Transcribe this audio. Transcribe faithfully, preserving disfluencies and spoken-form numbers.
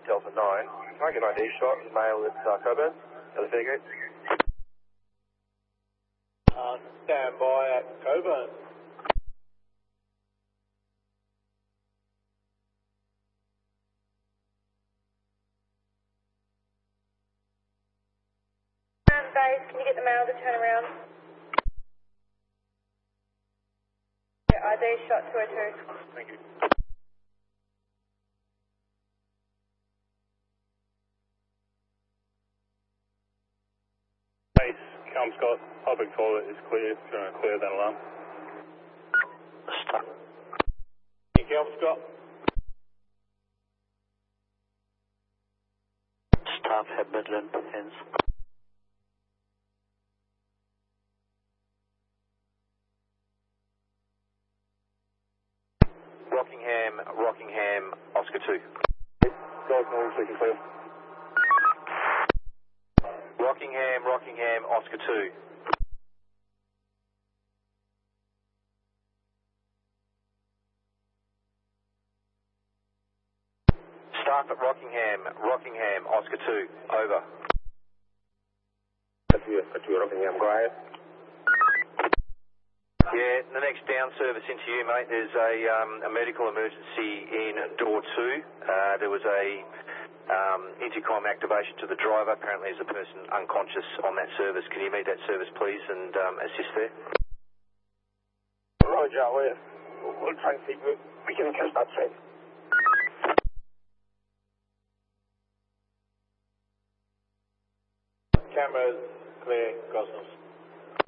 Delta nine. Can I get an I D shot? Male at uh, Coburn, at the Fairgate. Uh, stand by at Coburn. Base, can you get the male to turn around? Yeah, I D shot two oh two. Thank you. Base, Calm Scott, public toilet is clear. It's going to clear that alarm. Stop. Calm Scott. Staff have Midland, hands. Rockingham, Rockingham, Oscar two. Golf North, we can clear. Rockingham, Rockingham, Oscar two. Staff at Rockingham, Rockingham, Oscar two, over. That's you, that's you, Rockingham, go ahead. Yeah, the next down service into you, mate. There's a, um, a medical emergency in door two. Uh, there was a um, intercom activation to the driver. Apparently there's a person unconscious on that service. Can you meet that service, please, and um, assist there? Roger, we're, we'll try and see if we can catch that train. Cameras clear, Cosmos.